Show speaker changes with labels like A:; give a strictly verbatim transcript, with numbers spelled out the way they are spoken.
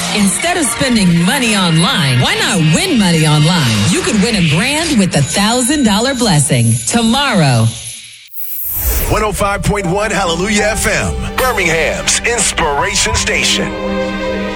A: Instead of spending money online, why not win money online? You could win a grand with the one thousand dollars blessing tomorrow.
B: one oh five point one Hallelujah F M, Birmingham's Inspiration Station.